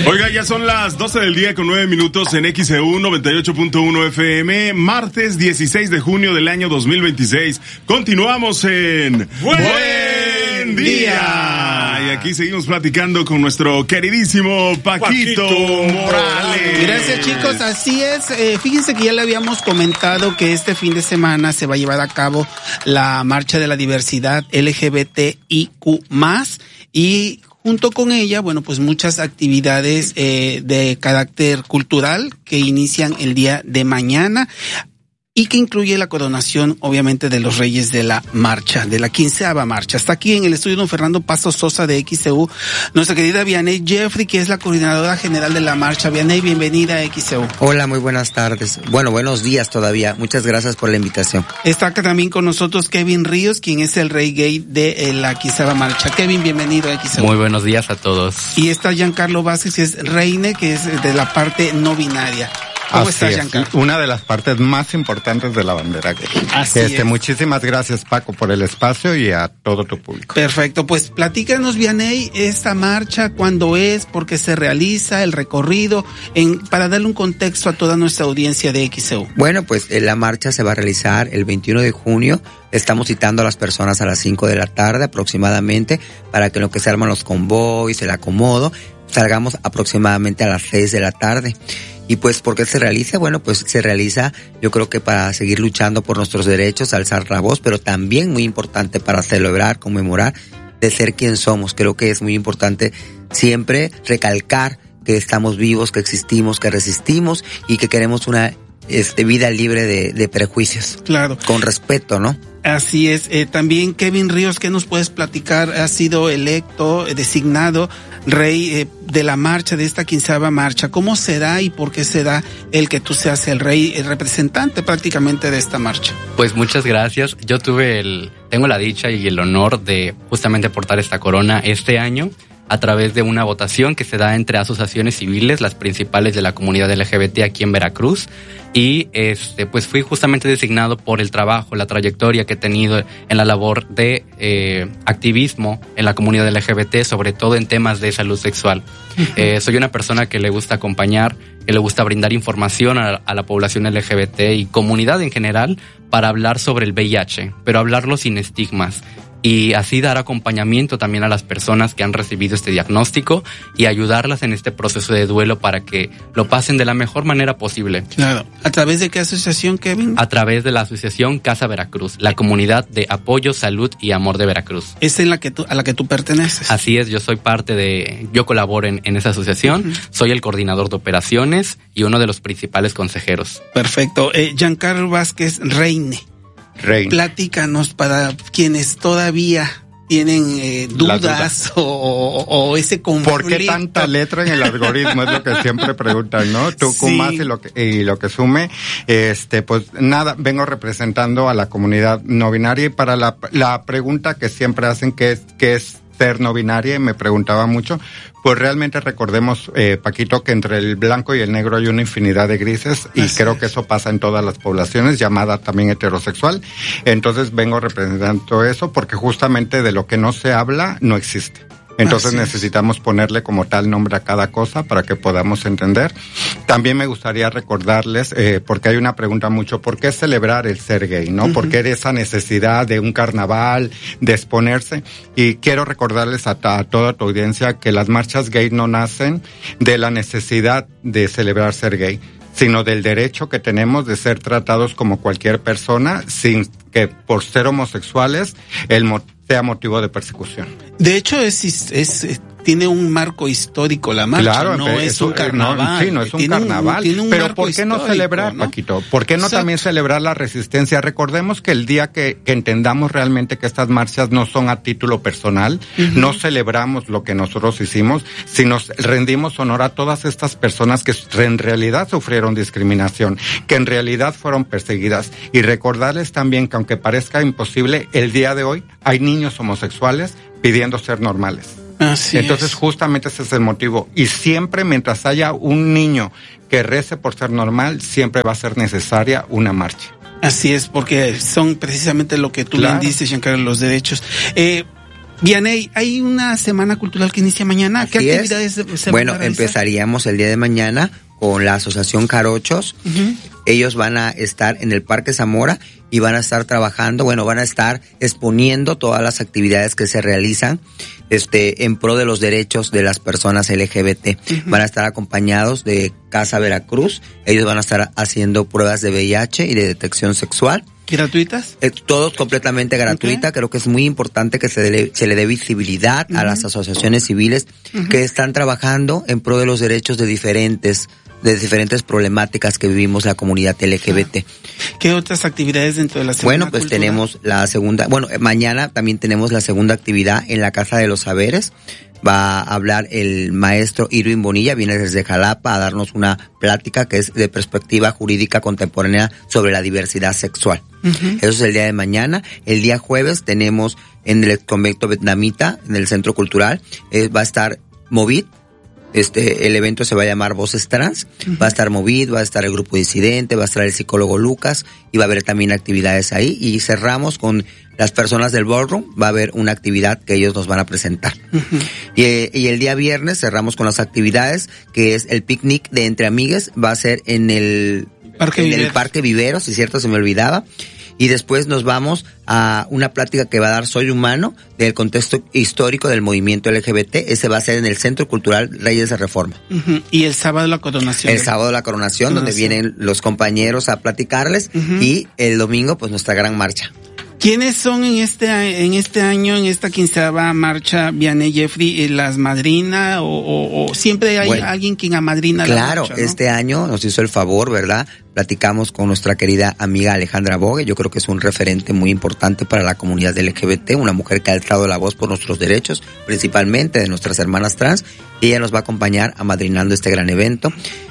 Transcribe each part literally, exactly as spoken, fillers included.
Oiga, ya son las doce del día con nueve minutos en X E U noventa y ocho punto uno F M, martes dieciséis de junio del año dos mil veintiséis. Continuamos en Buen, Buen Día. Y aquí seguimos platicando con nuestro queridísimo Paquito, Paquito Morales. Gracias, chicos, así es. Eh, fíjense que ya le habíamos comentado que este fin de semana se va a llevar a cabo la Marcha de la Diversidad L G B T I Q más, y junto con ella, bueno, pues muchas actividades eh, de carácter cultural que inician el día de mañana y que incluye la coronación, obviamente, de los reyes de la marcha, de la quinceava marcha. Está aquí en el estudio don Fernando Paso Sosa de X E U, nuestra querida Vianey Jeffrey, que es la coordinadora general de la marcha. Vianey, bienvenida a X E U. Hola, muy buenas tardes. Bueno, buenos días todavía. Muchas gracias por la invitación. Está acá también con nosotros Kevin Ríos, quien es el rey gay de la quinceava marcha. Kevin, bienvenido a X E U. Muy buenos días a todos. Y está Giancarlo Vázquez, que es reine, que es de la parte no binaria. ¿Cómo Así estás, es, una de las partes más importantes de la bandera gay. Así este, es. Muchísimas gracias, Paco, por el espacio y a todo tu público. Perfecto, pues platícanos, Vianey, esta marcha, cuándo es, por qué se realiza, el recorrido, en, para darle un contexto a toda nuestra audiencia de X E U. Bueno, pues eh, la marcha se va a realizar el veintiuno de junio. Estamos citando a las personas a las cinco de la tarde aproximadamente, para que en lo que se arman los convoys, el acomodo, salgamos aproximadamente a las seis de la tarde. Y pues, ¿por qué se realiza? Bueno, pues se realiza, yo creo que para seguir luchando por nuestros derechos, alzar la voz, pero también muy importante para celebrar, conmemorar, de ser quien somos. Creo que es muy importante siempre recalcar que estamos vivos, que existimos, que resistimos y que queremos una este, vida libre de, de prejuicios. Claro. Con respeto, ¿no? Así es. Eh, también Kevin Ríos, ¿qué nos puedes platicar? Has sido electo, eh, designado rey eh, de la marcha, de esta quinceava marcha. ¿Cómo se da y por qué se da el que tú seas el rey, el representante prácticamente de esta marcha? Pues muchas gracias. Yo tuve el, tengo la dicha y el honor de justamente portar esta corona este año a través de una votación que se da entre asociaciones civiles, las principales de la comunidad L G B T aquí en Veracruz. Y este, pues fui justamente designado por el trabajo, la trayectoria que he tenido en la labor de eh, activismo en la comunidad L G B T, sobre todo en temas de salud sexual. eh, soy una persona que le gusta acompañar, que le gusta brindar información a, a la población L G B T y comunidad en general para hablar sobre el V I H, pero hablarlo sin estigmas. Y así dar acompañamiento también a las personas que han recibido este diagnóstico y ayudarlas en este proceso de duelo para que lo pasen de la mejor manera posible. Claro. ¿A través de qué asociación, Kevin? A través de la asociación Casa Veracruz, la comunidad de apoyo, salud y amor de Veracruz. ¿Es en la que tú, a la que tú perteneces? Así es, yo soy parte de, yo colaboro en, en esa asociación, uh-huh. Soy el coordinador de operaciones y uno de los principales consejeros. Perfecto. Eh, Giancarlo Vázquez, reine. Reina. Platícanos para quienes todavía tienen eh, dudas o, o, o ese conflicto. ¿Por qué tanta letra en el algoritmo? Es lo que siempre preguntan, ¿no? Tú Sí. más y lo que, y lo que sume. Este, pues nada, vengo representando a la comunidad no binaria y para la, la pregunta que siempre hacen, que es, que es ser no binaria, y me preguntaba mucho, pues realmente recordemos, eh, Paquito, que entre el blanco y el negro hay una infinidad de grises, y Así creo es. que eso pasa en todas las poblaciones, llamada también heterosexual. Entonces vengo representando eso, porque justamente de lo que no se habla, no existe. Entonces Así es. necesitamos ponerle como tal nombre a cada cosa para que podamos entender. También me gustaría recordarles, eh, porque hay una pregunta mucho, ¿por qué celebrar el ser gay, no? Uh-huh. ¿Por qué esa necesidad de un carnaval, de exponerse? Y quiero recordarles a, a toda tu audiencia que las marchas gay no nacen de la necesidad de celebrar ser gay, sino del derecho que tenemos de ser tratados como cualquier persona, sin que por ser homosexuales el motivo sea motivo de persecución. De hecho, es, es, es tiene un marco histórico la marcha, claro, no es un eh, carnaval. No, sí, no es un tiene carnaval. Un, tiene un pero marco ¿por qué no celebrar, ¿no? Paquito? ¿Por qué no Exacto. también celebrar la resistencia? Recordemos que el día que, que entendamos realmente que estas marchas no son a título personal, uh-huh. no celebramos lo que nosotros hicimos, sino rendimos honor a todas estas personas que en realidad sufrieron discriminación, que en realidad fueron perseguidas. Y recordarles también que aunque parezca imposible, el día de hoy hay niños homosexuales pidiendo ser normales. Así Entonces es. justamente ese es el motivo. Y siempre mientras haya un niño que rece por ser normal, siempre va a ser necesaria una marcha. Así es, porque son precisamente lo que tú Claro. bien dices, Giancarlo, los derechos. Eh, Vianey, hay una semana cultural que inicia mañana. Así ¿Qué actividades es. se Bueno, van a realizar? empezaríamos el día de mañana con la Asociación Carochos. Uh-huh. Ellos van a estar en el Parque Zamora y van a estar trabajando, bueno, van a estar exponiendo todas las actividades que se realizan este en pro de los derechos de las personas L G B T. Uh-huh. Van a estar acompañados de Casa Veracruz. Ellos van a estar haciendo pruebas de V I H y de detección sexual. ¿Gratuitas? Eh, todo completamente gratuita. Okay. Creo que es muy importante que se, le, se le dé visibilidad uh-huh. a las asociaciones civiles uh-huh. que están trabajando en pro de los derechos de diferentes de diferentes problemáticas que vivimos la comunidad L G B T. ¿Qué otras actividades dentro de la semana Bueno, pues cultural? tenemos la segunda, bueno, mañana también tenemos la segunda actividad en la Casa de los Saberes. Va a hablar el maestro Irwin Bonilla, viene desde Jalapa a darnos una plática que es de perspectiva jurídica contemporánea sobre la diversidad sexual. Uh-huh. Eso es el día de mañana. El día jueves tenemos en el convento vietnamita, en el Centro Cultural, eh, va a estar Movit. Este, el evento se va a llamar Voces Trans, uh-huh. va a estar Movit, va a estar el grupo disidente, va a estar el psicólogo Lucas y va a haber también actividades ahí y cerramos con las personas del ballroom, va a haber una actividad que ellos nos van a presentar. Uh-huh. Y, y el día viernes cerramos con las actividades que es el picnic de Entre Amigues, va a ser en el Parque, en Viveros. el Parque Viveros, si es cierto, se me olvidaba. Y después nos vamos a una plática que va a dar Soy Humano del contexto histórico del movimiento L G B T. Ese va a ser en el Centro Cultural Reyes de Reforma. Uh-huh. Y el sábado la coronación. El sábado la coronación, donde vienen los compañeros a platicarles. Uh-huh. Y el domingo, pues nuestra gran marcha. ¿Quiénes son en este en este año, en esta quinceava marcha, Vianey, Jeffrey, las madrinas o, o, o siempre hay bueno, alguien quien amadrina la claro, marcha? Claro, ¿no? Este año nos hizo el favor, ¿verdad? Platicamos con nuestra querida amiga Alejandra Bogue. Yo creo que es un referente muy importante para la comunidad L G B T, una mujer que ha alzado la voz por nuestros derechos, principalmente de nuestras hermanas trans. Y ella nos va a acompañar amadrinando este gran evento.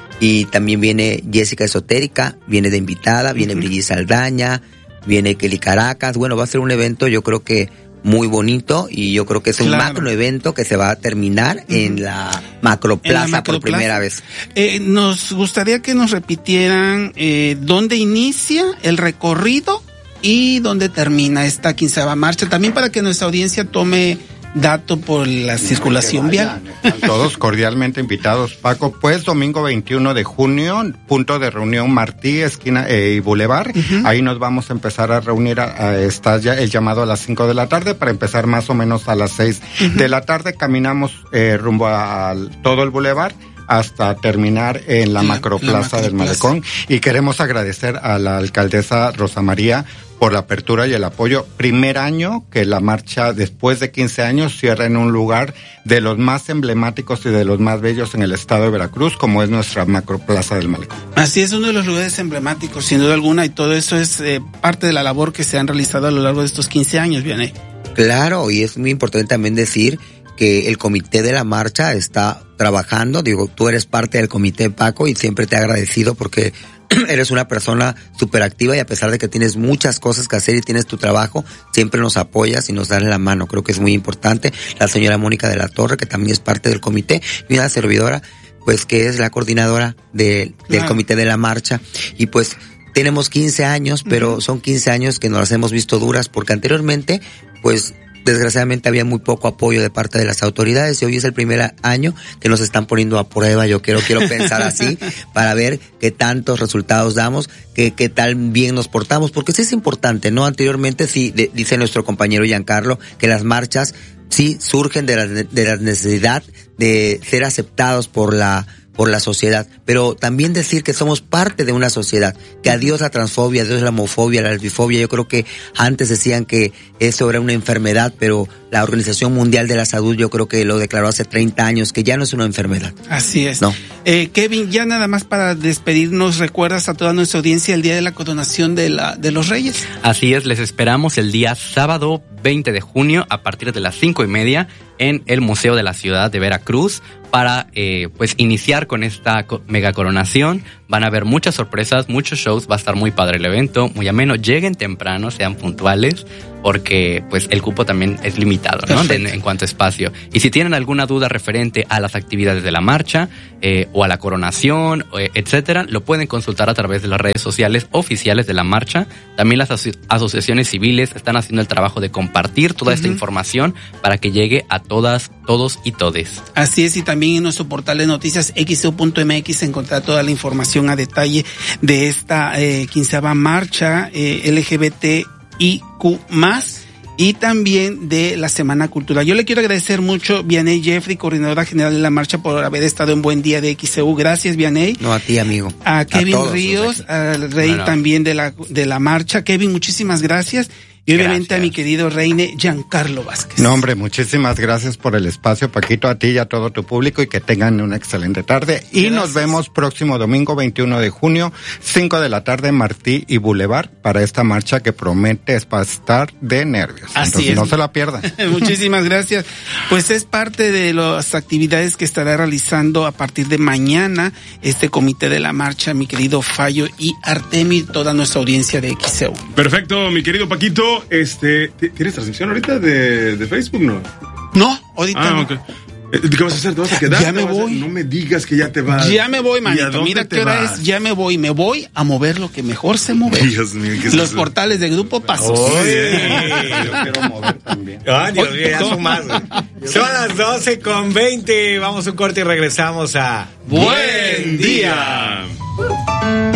Y también viene Jessica Esotérica, viene de invitada, viene uh-huh. Brigitte Saldaña, viene Kelly Caracas. Bueno, va a ser un evento yo creo que muy bonito y yo creo que es un claro. macro evento que se va a terminar uh-huh. en la Macroplaza macro por primera vez. Eh, nos gustaría que nos repitieran eh, dónde inicia el recorrido y dónde termina esta quinceava marcha, también para que nuestra audiencia tome dato por la circulación vial. Todos cordialmente invitados, Paco. Pues domingo veintiuno de junio, punto de reunión Martí, esquina eh, y Boulevard. Uh-huh. Ahí nos vamos a empezar a reunir, a, a está ya el llamado a las cinco de la tarde para empezar más o menos a las seis uh-huh. de la tarde. Caminamos eh, rumbo a todo el Boulevard hasta terminar en la, la Macroplaza la del Malecón. Y queremos agradecer a la alcaldesa Rosa María por la apertura y el apoyo. Primer año que la marcha, después de quince años, cierra en un lugar de los más emblemáticos y de los más bellos en el estado de Veracruz, como es nuestra Macroplaza del Malecón. Así es, uno de los lugares emblemáticos, sin duda alguna, y todo eso es eh, parte de la labor que se han realizado a lo largo de estos quince años, Vianey. Claro, y es muy importante también decir que el comité de la marcha está trabajando. Digo, tú eres parte del comité, Paco, y siempre te he agradecido porque eres una persona súper activa y a pesar de que tienes muchas cosas que hacer y tienes tu trabajo, siempre nos apoyas y nos das la mano. Creo que es muy importante. La señora Mónica de la Torre, que también es parte del comité, y una servidora, pues que es la coordinadora de, del claro. comité de la marcha. Y pues tenemos quince años, pero uh-huh. son quince años que nos las hemos visto duras porque anteriormente, pues desgraciadamente había muy poco apoyo de parte de las autoridades y hoy es el primer año que nos están poniendo a prueba. Yo quiero quiero pensar así para ver qué tantos resultados damos, qué qué tal bien nos portamos, porque sí es importante, ¿no? Anteriormente sí de, dice nuestro compañero Giancarlo que las marchas sí surgen de la de la necesidad de ser aceptados por la por la sociedad, pero también decir que somos parte de una sociedad, que adiós la transfobia, adiós la homofobia, la lesbifobia. Yo creo que antes decían que eso era una enfermedad, pero la Organización Mundial de la Salud yo creo que lo declaró hace treinta años, que ya no es una enfermedad. Así es. ¿No? Eh, Kevin, ya nada más para despedirnos, ¿recuerdas a toda nuestra audiencia el día de la coronación de la de los Reyes? Así es, les esperamos el día sábado veinte de junio a partir de las cinco y media en el Museo de la Ciudad de Veracruz para eh, pues iniciar con esta mega coronación. Van a haber muchas sorpresas, muchos shows, va a estar muy padre el evento, muy ameno. Lleguen temprano, sean puntuales, porque pues el cupo también es limitado, ¿no? En, en cuanto a espacio. Y si tienen alguna duda referente a las actividades de la marcha eh, o a la coronación, eh, etcétera, lo pueden consultar a través de las redes sociales oficiales de la marcha. También las aso- asociaciones civiles están haciendo el trabajo de compartir toda uh-huh. esta información para que llegue a todas, todos y todes. Así es, y también en nuestro portal de noticias equis e u punto eme equis se encontrará toda la información a detalle de esta eh, quinceava marcha eh, L G B T I Q más, y también de la Semana Cultural. Yo le quiero agradecer mucho, Vianey Jeffrey, coordinadora general de la marcha, por haber estado en Buen Día de X E U. Gracias, Vianey. No, a ti, amigo. A Kevin a Ríos, al rey bueno. también de la de la marcha. Kevin, muchísimas gracias. Y obviamente gracias. A mi querido Reine Giancarlo Vázquez. No, hombre, muchísimas gracias por el espacio, Paquito, a ti y a todo tu público, y que tengan una excelente tarde. Y gracias. Nos vemos próximo domingo veintiuno de junio, cinco de la tarde, Martí y Boulevard, para esta marcha que promete estar de nervios. Así Entonces, es. No se la pierdan. Muchísimas gracias. Pues es parte de las actividades que estará realizando a partir de mañana este comité de la marcha, mi querido Fallo y Artemi, toda nuestra audiencia de X E U. Perfecto, mi querido Paquito. Este, ¿tienes transmisión ahorita de, de Facebook, no? No, ahorita ah, no. Okay. ¿Qué vas a hacer? ¿Te vas a quedar? Ya me voy. No me digas que ya te vas. Ya me voy, manito. Mira qué hora es. Ya me voy. Me voy a mover lo que mejor se mueve. Dios mío, ¿qué es Los eso? Portales de Grupo Pasos. Oye. Yo quiero mover también. Ah, Dios mío, ya son más. Son las doce con veinte. Vamos a un corte y regresamos a Buen Día.